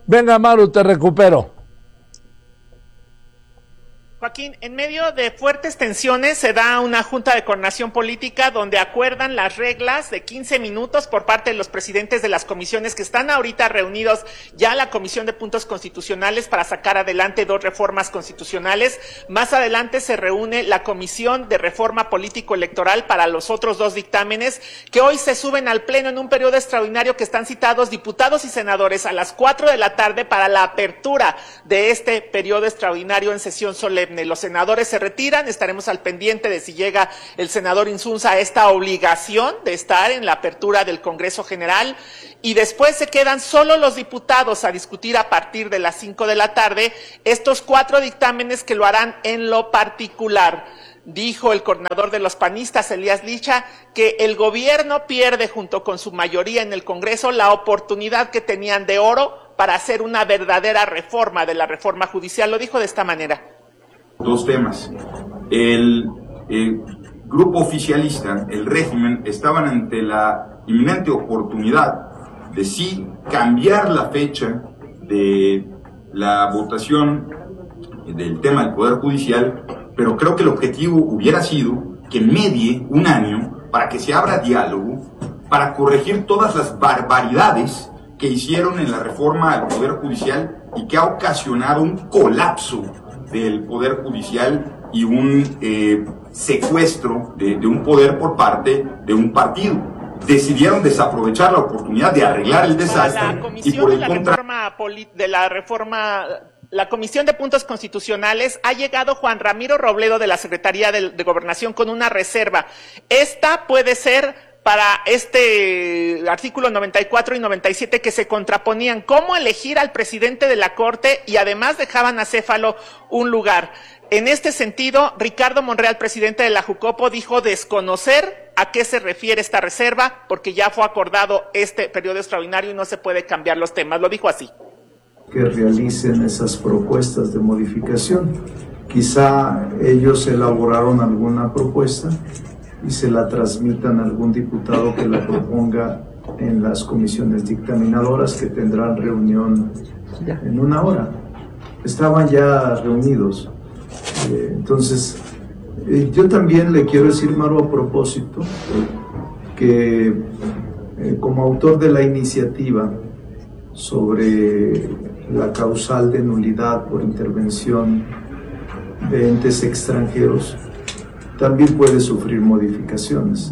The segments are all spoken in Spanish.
Venga, Maru, te recupero. Joaquín, en medio de fuertes tensiones se da una junta de coordinación política donde acuerdan las reglas de 15 minutos por parte de los presidentes de las comisiones que están ahorita reunidos ya la Comisión de Puntos Constitucionales para sacar adelante 2 reformas constitucionales. Más adelante se reúne la Comisión de Reforma Político-Electoral para los otros 2 dictámenes que hoy se suben al Pleno en un periodo extraordinario que están citados diputados y senadores a las 4 de la tarde para la apertura de este periodo extraordinario en sesión solemne. Los senadores se retiran, estaremos al pendiente de si llega el senador Insunza a esta obligación de estar en la apertura del Congreso General y después se quedan solo los diputados a discutir a partir de las 5 de la tarde estos 4 dictámenes que lo harán en lo particular. Dijo el coordinador de los panistas, Elías Licha, que el gobierno pierde junto con su mayoría en el Congreso la oportunidad que tenían de oro para hacer una verdadera reforma de la reforma judicial. Lo dijo de esta manera. 2 temas. El grupo oficialista, el régimen, estaban ante la inminente oportunidad de sí cambiar la fecha de la votación del tema del Poder Judicial, pero creo que el objetivo hubiera sido que medie un año para que se abra diálogo, para corregir todas las barbaridades que hicieron en la reforma al Poder Judicial y que ha ocasionado un colapso del Poder Judicial y un secuestro de un poder por parte de un partido. Decidieron desaprovechar la oportunidad de arreglar el desastre y por el contrario... La Comisión de Puntos Constitucionales ha llegado Juan Ramiro Robledo de la Secretaría de Gobernación con una reserva. Esta puede ser para este artículo 94 y 97 que se contraponían, cómo elegir al presidente de la Corte y además dejaban a Céfalo un lugar. En este sentido, Ricardo Monreal, presidente de la Jucopo, dijo desconocer a qué se refiere esta reserva porque ya fue acordado este periodo extraordinario y no se puede cambiar los temas. Lo dijo así. Que realicen esas propuestas de modificación. Quizá ellos elaboraron alguna propuesta y se la transmitan a algún diputado que la proponga en las comisiones dictaminadoras que tendrán reunión en 1 hora. Estaban ya reunidos. Entonces, yo también le quiero decir, Maru, a propósito, que como autor de la iniciativa sobre la causal de nulidad por intervención de entes extranjeros, también puede sufrir modificaciones.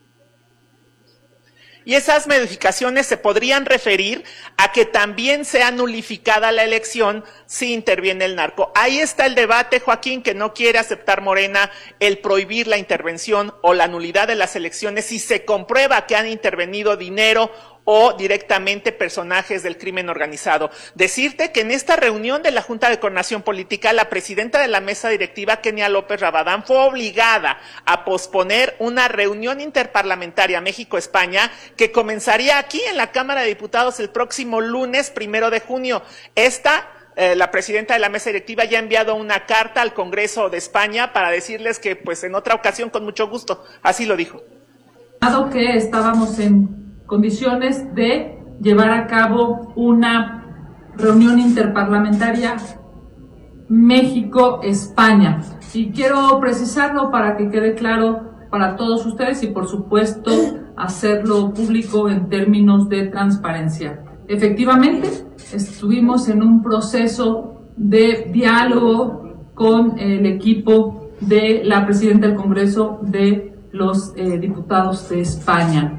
Y esas modificaciones se podrían referir a que también sea nulificada la elección si interviene el narco. Ahí está el debate, Joaquín, que no quiere aceptar Morena el prohibir la intervención o la nulidad de las elecciones si se comprueba que han intervenido dinero o directamente personajes del crimen organizado. Decirte que en esta reunión de la Junta de Coordinación Política, la presidenta de la mesa directiva, Kenia López Rabadán, fue obligada a posponer una reunión interparlamentaria México-España que comenzaría aquí en la Cámara de Diputados el próximo lunes 1 de junio. La presidenta de la mesa directiva ya ha enviado una carta al Congreso de España para decirles que pues en otra ocasión con mucho gusto, así lo dijo. Dado que estábamos en condiciones de llevar a cabo una reunión interparlamentaria México-España. Y quiero precisarlo para que quede claro para todos ustedes y, por supuesto, hacerlo público en términos de transparencia. Efectivamente, estuvimos en un proceso de diálogo con el equipo de la presidenta del Congreso de los diputados de España.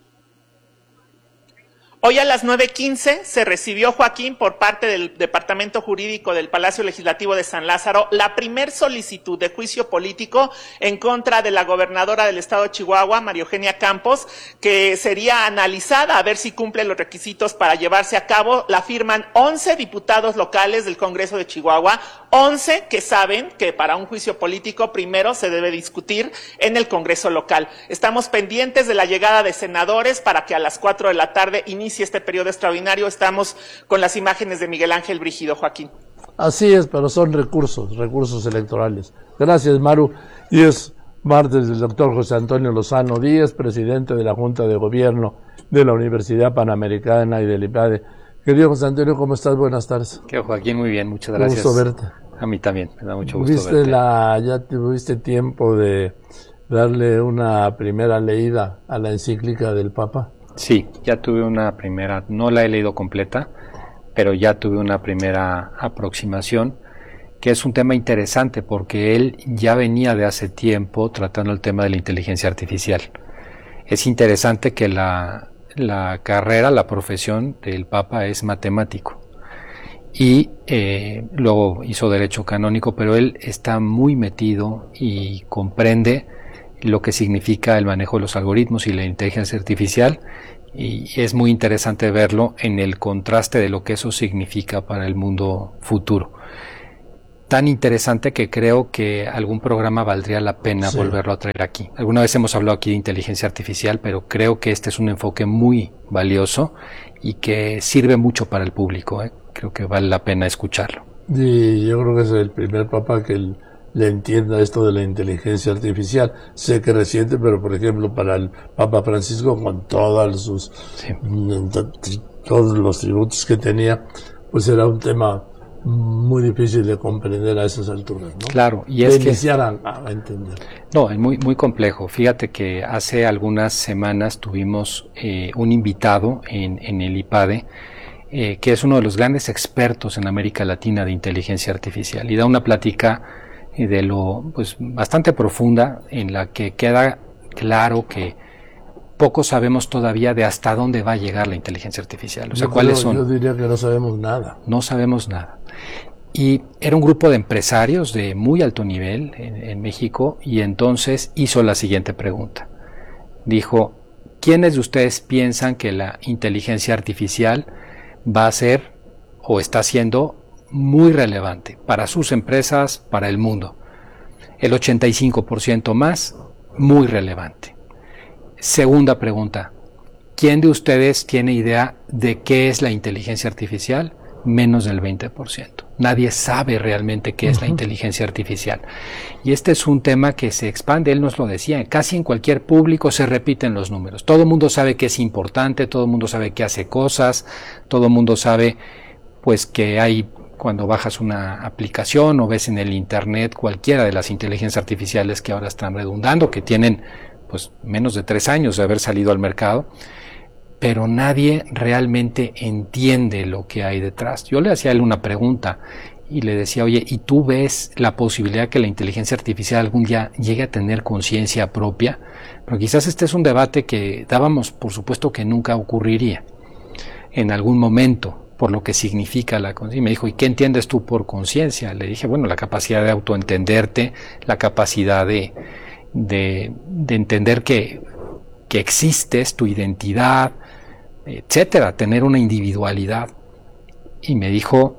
Hoy a las 9:15 se recibió, Joaquín, por parte del Departamento Jurídico del Palacio Legislativo de San Lázaro, la primer solicitud de juicio político en contra de la gobernadora del estado de Chihuahua, María Eugenia Campos, que sería analizada a ver si cumple los requisitos para llevarse a cabo. La firman 11 diputados locales del Congreso de Chihuahua, 11 que saben que para un juicio político primero se debe discutir en el Congreso local. Estamos pendientes de la llegada de senadores para que a las 4 de la tarde inicie este periodo extraordinario. Estamos con las imágenes de Miguel Ángel Brígido, Joaquín. Así es, pero son recursos electorales. Gracias, Maru. Y es martes del doctor José Antonio Lozano Díaz, presidente de la Junta de Gobierno de la Universidad Panamericana y del IPADE, Querido José Antonio, ¿cómo estás? Buenas tardes. ¿Qué, Joaquín? Muy bien, muchas gracias. Un gusto verte. A mí también, me da mucho gusto verte. ¿Ya tuviste tiempo de darle una primera leída a la encíclica del Papa? Sí, ya tuve una primera, no la he leído completa, pero ya tuve una primera aproximación, que es un tema interesante porque él ya venía de hace tiempo tratando el tema de la inteligencia artificial. Es interesante que la carrera, la profesión del Papa es matemático y luego hizo derecho canónico, pero él está muy metido y comprende lo que significa el manejo de los algoritmos y la inteligencia artificial, y es muy interesante verlo en el contraste de lo que eso significa para el mundo futuro. Tan interesante que creo que algún programa valdría la pena volverlo a traer aquí. Alguna vez hemos hablado aquí de inteligencia artificial, pero creo que este es un enfoque muy valioso y que sirve mucho para el público. Creo que vale la pena escucharlo. Y yo creo que es el primer Papa que le entienda esto de la inteligencia artificial. Sé que reciente, pero por ejemplo para el Papa Francisco, con todos los tributos que tenía, pues era un tema muy difícil de comprender a esas alturas, ¿no? Claro, y es que iniciar a entender. No, es muy complejo. Fíjate que hace algunas semanas tuvimos un invitado en el IPADE, que es uno de los grandes expertos en América Latina de inteligencia artificial, y da una plática bastante profunda, en la que queda claro que poco sabemos todavía de hasta dónde va a llegar la inteligencia artificial. O sea, ¿cuáles son? Yo diría que no sabemos nada. No sabemos nada. Y era un grupo de empresarios de muy alto nivel en México, y entonces hizo la siguiente pregunta. Dijo, ¿quiénes de ustedes piensan que la inteligencia artificial va a ser o está siendo muy relevante para sus empresas, para el mundo? El 85% más, muy relevante. Segunda pregunta, ¿quién de ustedes tiene idea de qué es la inteligencia artificial? Menos del 20%. Nadie sabe realmente qué es la inteligencia artificial. Y este es un tema que se expande, él nos lo decía, casi en cualquier público se repiten los números. Todo el mundo sabe que es importante, todo el mundo sabe que hace cosas, todo el mundo sabe pues que hay, cuando bajas una aplicación o ves en el internet cualquiera de las inteligencias artificiales que ahora están redundando, que tienen pues menos de 3 años de haber salido al mercado, pero nadie realmente entiende lo que hay detrás. Yo le hacía a él una pregunta y le decía, oye, ¿y tú ves la posibilidad que la inteligencia artificial algún día llegue a tener conciencia propia? Pero quizás este es un debate que dábamos por supuesto que nunca ocurriría en algún momento, por lo que significa la conciencia. Y me dijo, ¿y qué entiendes tú por conciencia? Le dije, bueno, la capacidad de autoentenderte, la capacidad de entender que existes, tu identidad, etcétera, tener una individualidad. Y me dijo,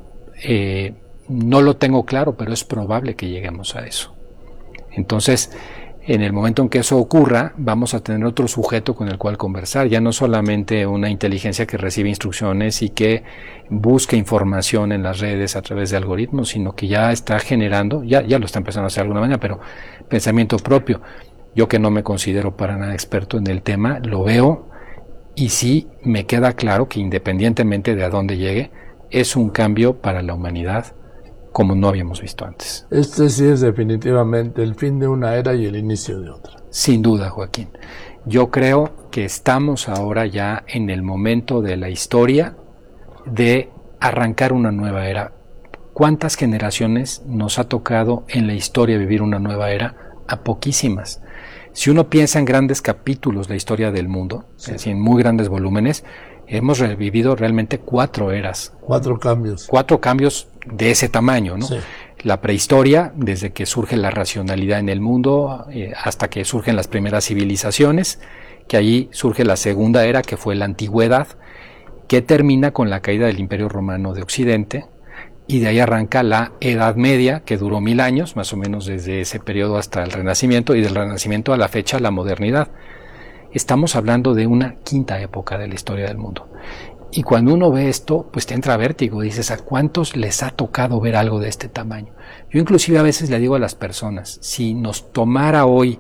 no lo tengo claro, pero es probable que lleguemos a eso. Entonces, en el momento en que eso ocurra, vamos a tener otro sujeto con el cual conversar, ya no solamente una inteligencia que recibe instrucciones y que busca información en las redes a través de algoritmos, sino que ya está generando, ya lo está empezando a hacer de alguna manera, pero pensamiento propio. Yo, que no me considero para nada experto en el tema, lo veo y sí me queda claro que independientemente de a dónde llegue, es un cambio para la humanidad como no habíamos visto antes. Este sí es definitivamente el fin de una era y el inicio de otra. Sin duda, Joaquín. Yo creo que estamos ahora ya en el momento de la historia de arrancar una nueva era. ¿Cuántas generaciones nos ha tocado en la historia vivir una nueva era? A poquísimas. Si uno piensa en grandes capítulos de la historia del mundo, sí, es decir, en muy grandes volúmenes, hemos revivido realmente 4 eras. 4 cambios. 4 cambios de ese tamaño, ¿no? Sí. La prehistoria, desde que surge la racionalidad en el mundo, hasta que surgen las primeras civilizaciones, que allí surge la segunda era, que fue la antigüedad, que termina con la caída del Imperio Romano de Occidente, y de ahí arranca la Edad Media, que duró 1000 años, más o menos desde ese periodo hasta el Renacimiento, y del Renacimiento a la fecha, la modernidad. Estamos hablando de una quinta época de la historia del mundo. Y cuando uno ve esto, pues te entra vértigo, dices, ¿a cuántos les ha tocado ver algo de este tamaño? Yo inclusive a veces le digo a las personas, si nos tomara hoy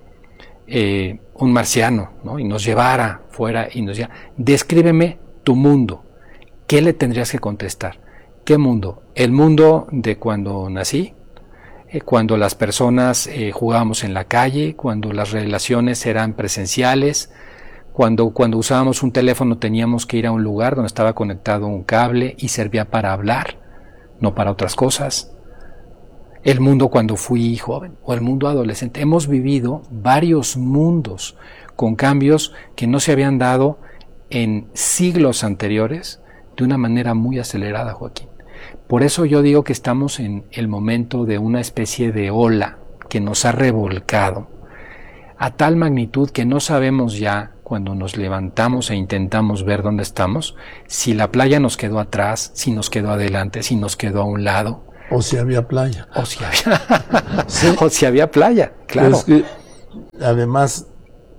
un marciano, ¿no?, y nos llevara fuera y nos dijera, descríbeme tu mundo, ¿qué le tendrías que contestar? ¿Qué mundo? ¿El mundo de cuando nací? Cuando las personas jugábamos en la calle, cuando las relaciones eran presenciales, cuando usábamos un teléfono teníamos que ir a un lugar donde estaba conectado un cable y servía para hablar, no para otras cosas. El mundo cuando fui joven o el mundo adolescente. Hemos vivido varios mundos con cambios que no se habían dado en siglos anteriores de una manera muy acelerada, Joaquín. Por eso yo digo que estamos en el momento de una especie de ola que nos ha revolcado a tal magnitud que no sabemos ya, cuando nos levantamos e intentamos ver dónde estamos, si la playa nos quedó atrás, si nos quedó adelante, si nos quedó a un lado. O si había playa. O si había, sí. O si había playa, claro. Es que, además,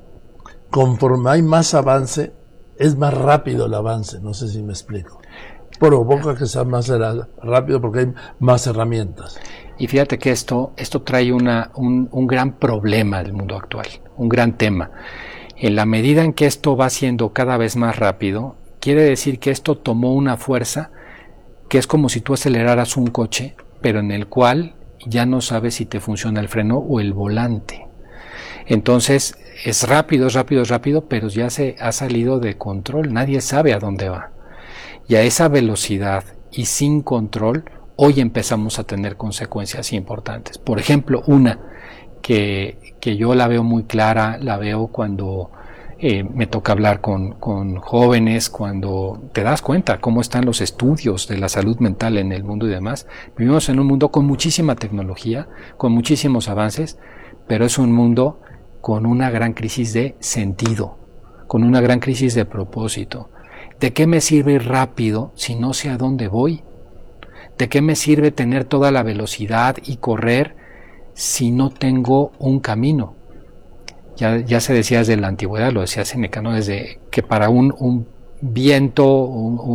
conforme hay más avance, es más rápido el avance, no sé si me explico. Provoca que sea más rápido porque hay más herramientas. Y fíjate que esto trae un gran problema del mundo actual, un gran tema. En la medida en que esto va siendo cada vez más rápido, quiere decir que esto tomó una fuerza que es como si tú aceleraras un coche, pero en el cual ya no sabes si te funciona el freno o el volante. Entonces es rápido, pero ya se ha salido de control, nadie sabe a dónde va. Y a esa velocidad y sin control, hoy empezamos a tener consecuencias importantes. Por ejemplo, una que yo la veo muy clara, la veo cuando me toca hablar con jóvenes, cuando te das cuenta cómo están los estudios de la salud mental en el mundo y demás. Vivimos en un mundo con muchísima tecnología, con muchísimos avances, pero es un mundo con una gran crisis de sentido, con una gran crisis de propósito. ¿De qué me sirve ir rápido si no sé a dónde voy? ¿De qué me sirve tener toda la velocidad y correr si no tengo un camino? Ya se decía desde la antigüedad, lo decía Séneca, ¿no? Desde que para un viento,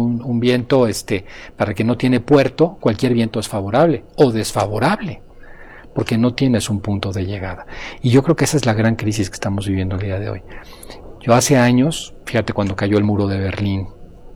para que no tiene puerto, cualquier viento es favorable o desfavorable, porque no tienes un punto de llegada. Y yo creo que esa es la gran crisis que estamos viviendo el día de hoy. Yo hace años, fíjate cuando cayó el muro de Berlín,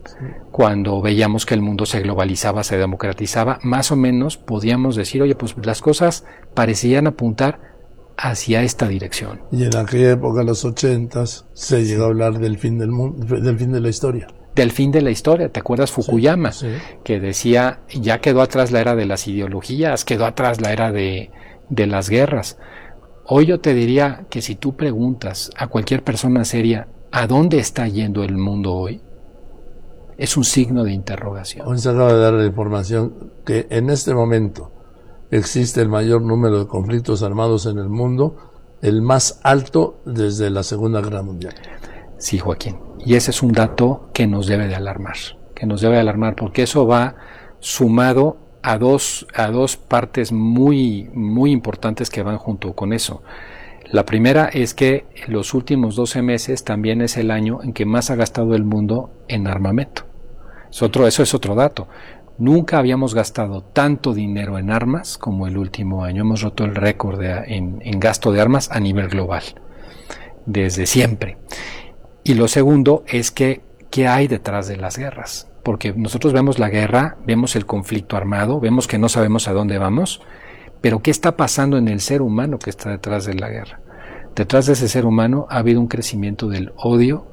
cuando veíamos que el mundo se globalizaba, se democratizaba, más o menos podíamos decir, oye, pues las cosas parecían apuntar hacia esta dirección. Y en aquella época, en los 80s, se llegó a hablar del fin del mundo, del fin de la historia. Del fin de la historia, ¿te acuerdas Fukuyama? Sí. Que decía, ya quedó atrás la era de las ideologías, quedó atrás la era de las guerras. Hoy yo te diría que si tú preguntas a cualquier persona seria, ¿a dónde está yendo el mundo hoy? Es un signo de interrogación. Hoy se acaba de dar la información que en este momento existe el mayor número de conflictos armados en el mundo, el más alto desde la Segunda Guerra Mundial. Sí, Joaquín. Y ese es un dato que nos debe de alarmar, porque eso va sumado a dos partes muy, muy importantes que van junto con eso. La primera es que los últimos 12 meses también es el año en que más ha gastado el mundo en armamento. Eso es otro dato. Nunca habíamos gastado tanto dinero en armas como el último año. Hemos roto el récord en gasto de armas a nivel global, desde siempre. Y lo segundo es que, ¿qué hay detrás de las guerras? Porque nosotros vemos la guerra, vemos el conflicto armado, vemos que no sabemos a dónde vamos, pero ¿qué está pasando en el ser humano que está detrás de la guerra? Detrás de ese ser humano ha habido un crecimiento del odio,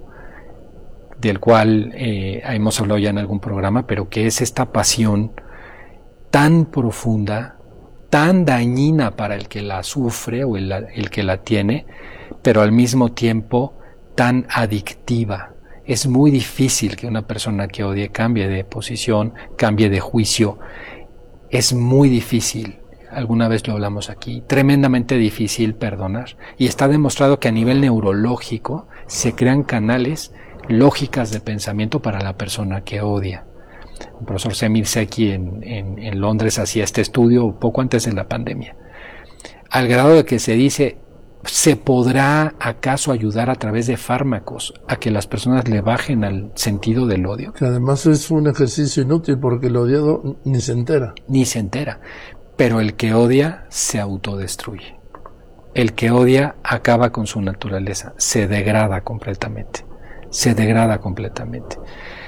del cual hemos hablado ya en algún programa, pero que es esta pasión tan profunda, tan dañina para el que la sufre o el que la tiene, pero al mismo tiempo tan adictiva. Es muy difícil que una persona que odie cambie de posición, cambie de juicio. Es muy difícil, alguna vez lo hablamos aquí, tremendamente difícil perdonar. Y está demostrado que a nivel neurológico se crean canales, lógicas de pensamiento para la persona que odia. El profesor Semir Zeki en Londres hacía este estudio poco antes de la pandemia, al grado de que se dice, ¿se podrá acaso ayudar a través de fármacos a que las personas le bajen al sentido del odio? Que además es un ejercicio inútil porque el odiado ni se entera. Ni se entera. Pero el que odia se autodestruye. El que odia acaba con su naturaleza, se degrada completamente.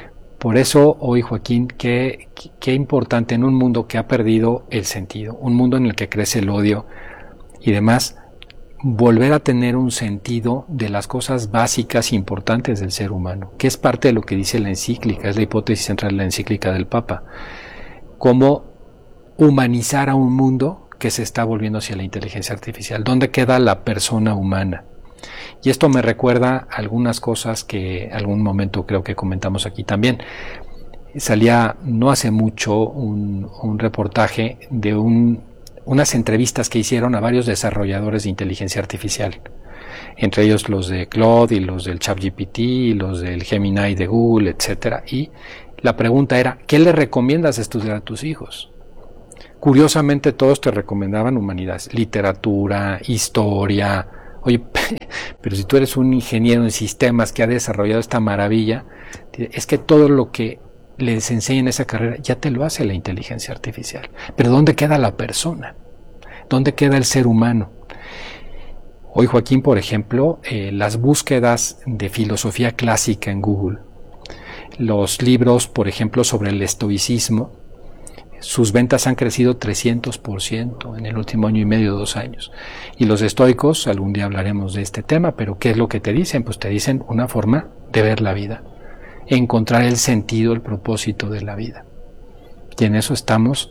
Por eso hoy, Joaquín, qué importante en un mundo que ha perdido el sentido, un mundo en el que crece el odio y demás, volver a tener un sentido de las cosas básicas e importantes del ser humano, que es parte de lo que dice la encíclica, es la hipótesis central de la encíclica del Papa. Cómo humanizar a un mundo que se está volviendo hacia la inteligencia artificial. ¿Dónde queda la persona humana? Y esto me recuerda algunas cosas que algún momento creo que comentamos aquí también. Salía no hace mucho un reportaje de unas entrevistas que hicieron a varios desarrolladores de inteligencia artificial, entre ellos los de Claude y los del ChatGPT y los del Gemini de Google, etcétera. Y la pregunta era, ¿qué le recomiendas estudiar a tus hijos? Curiosamente todos te recomendaban humanidades, literatura, historia. Oye, pero si tú eres un ingeniero en sistemas que ha desarrollado esta maravilla, es que todo lo que les enseña en esa carrera ya te lo hace la inteligencia artificial. Pero ¿dónde queda la persona? ¿Dónde queda el ser humano? Hoy, Joaquín, por ejemplo, las búsquedas de filosofía clásica en Google, los libros, por ejemplo, sobre el estoicismo, sus ventas han crecido 300% en el último año y medio, 2 años. Y los estoicos, algún día hablaremos de este tema, pero ¿qué es lo que te dicen? Pues te dicen una forma de ver la vida, encontrar el sentido, el propósito de la vida. Y en eso estamos.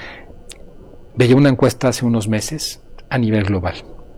Veía una encuesta hace unos meses a nivel global.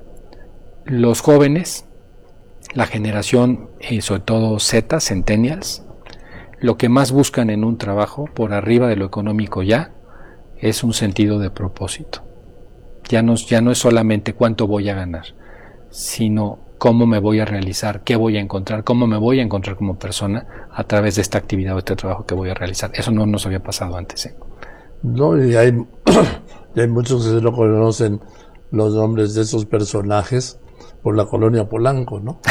Los jóvenes, la generación, sobre todo Z, Centennials, lo que más buscan en un trabajo, por arriba de lo económico ya, es un sentido de propósito. Ya no es solamente cuánto voy a ganar, sino cómo me voy a realizar, qué voy a encontrar, cómo me voy a encontrar como persona a través de esta actividad o este trabajo que voy a realizar. Eso no nos había pasado antes, ¿eh? No, y hay muchos que no conocen los nombres de esos personajes por la colonia Polanco, ¿no?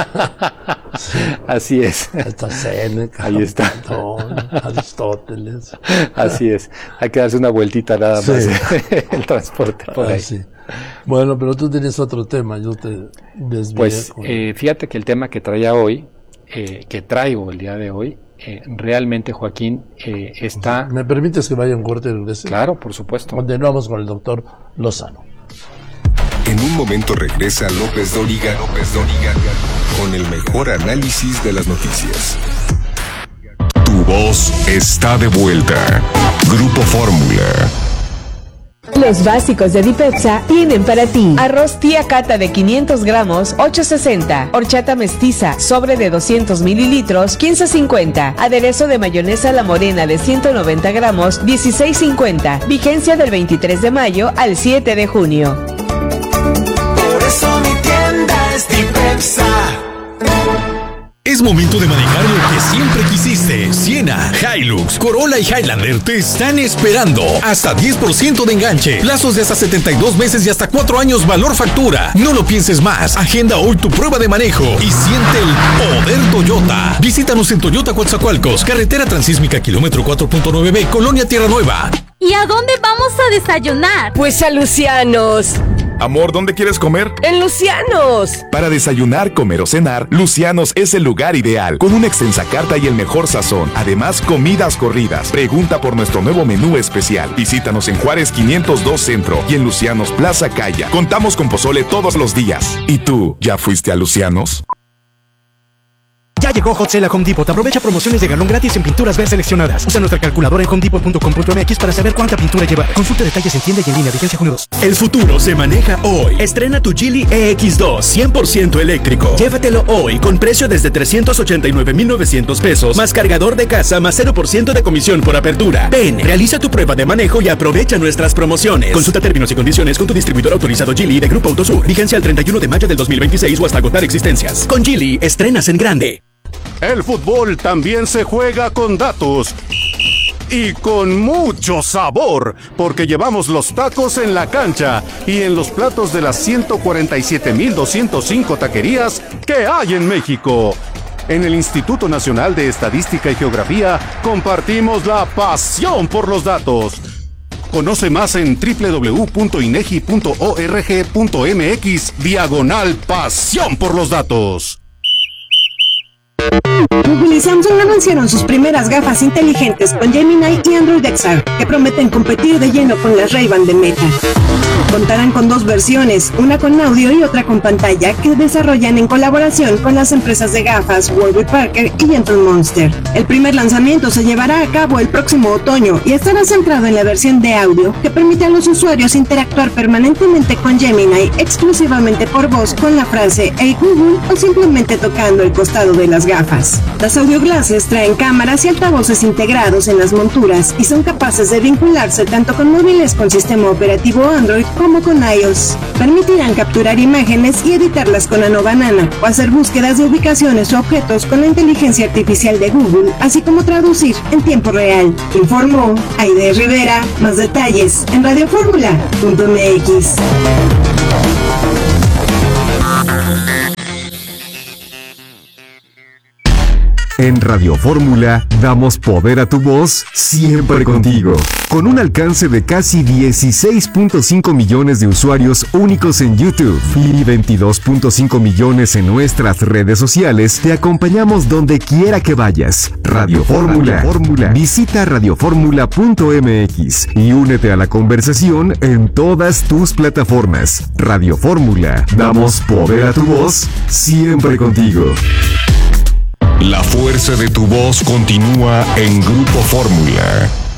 Sí. Así es. Está Séneca, ahí está. Platón, Aristóteles. Así es. Hay que darse una vueltita nada más. Sí. El transporte por ahí. Sí. Bueno, pero tú tienes otro tema, yo te desvié. Pues fíjate que el tema que traía hoy, que traigo el día de hoy, realmente, Joaquín, está... ¿Me permites que vaya un corte y regrese? Claro, por supuesto. Continuamos con el doctor Lozano. En un momento regresa López Dóriga con el mejor análisis de las noticias. Tu voz está de vuelta. Grupo Fórmula. Los básicos de Dipepsa tienen para ti: arroz tía Cata de 500 gramos, 8.60. Horchata mestiza, sobre de 200 mililitros, 15.50. Aderezo de mayonesa La Morena de 190 gramos, 16.50. Vigencia del 23 de mayo al 7 de junio. Por eso mi tienda es Dipepsa. Es momento de manejar lo que siempre quisiste. Siena, Hilux, Corolla y Highlander te están esperando. Hasta 10% de enganche, plazos de hasta 72 meses y hasta 4 años valor factura. No lo pienses más. Agenda hoy tu prueba de manejo y siente el poder Toyota. Visítanos en Toyota Coatzacoalcos, carretera transísmica kilómetro 4.9B, Colonia Tierra Nueva. ¿Y a dónde vamos a desayunar? Pues a Lucianos. Amor, ¿dónde quieres comer? ¡En Lucianos! Para desayunar, comer o cenar, Lucianos es el lugar ideal, con una extensa carta y el mejor sazón. Además, comidas corridas. Pregunta por nuestro nuevo menú especial. Visítanos en Juárez 502 Centro y en Lucianos Plaza Caya. Contamos con pozole todos los días. ¿Y tú, ya fuiste a Lucianos? Ya llegó Hot Sale a Home Depot. Aprovecha promociones de galón gratis en pinturas ver seleccionadas. Usa nuestra calculadora en homedepot.com.mx para saber cuánta pintura llevar. Consulta detalles en tienda y en línea. Vigencia junio 2. El futuro se maneja hoy. Estrena tu Geely EX2 100% eléctrico. Llévatelo hoy con precio desde 389,900 pesos, más cargador de casa, más 0% de comisión por apertura. Ven, realiza tu prueba de manejo y aprovecha nuestras promociones. Consulta términos y condiciones con tu distribuidor autorizado Geely de Grupo Autosur. Vigencia el 31 de mayo del 2026 o hasta agotar existencias. Con Geely, estrenas en grande. El fútbol también se juega con datos y con mucho sabor, porque llevamos los tacos en la cancha y en los platos de las 147,205 taquerías que hay en México. En el Instituto Nacional de Estadística y Geografía compartimos la pasión por los datos. Conoce más en www.inegi.org.mx/pasión por los datos. Google y Samsung anunciaron sus primeras gafas inteligentes con Gemini y Android XR, que prometen competir de lleno con las Ray-Ban de Meta. Contarán con 2 versiones, una con audio y otra con pantalla, que desarrollan en colaboración con las empresas de gafas Warby Parker y Gentle Monster. El primer lanzamiento se llevará a cabo el próximo otoño y estará centrado en la versión de audio, que permite a los usuarios interactuar permanentemente con Gemini exclusivamente por voz con la frase "Hey Google" o simplemente tocando el costado de las gafas. Las audio glasses traen cámaras y altavoces integrados en las monturas y son capaces de vincularse tanto con móviles con sistema operativo Android como con iOS. Permitirán capturar imágenes y editarlas con Nano Banana o hacer búsquedas de ubicaciones o objetos con la inteligencia artificial de Google, así como traducir en tiempo real. Informó Aide Rivera. Más detalles en radioformula.mx. En Radio Fórmula damos poder a tu voz siempre contigo. Con un alcance de casi 16.5 millones de usuarios únicos en YouTube y 22.5 millones en nuestras redes sociales, te acompañamos donde quiera que vayas. Radio Fórmula. Visita radioformula.mx y únete a la conversación en todas tus plataformas. Radio Fórmula. Damos poder a tu voz siempre contigo. La fuerza de tu voz continúa en Grupo Fórmula.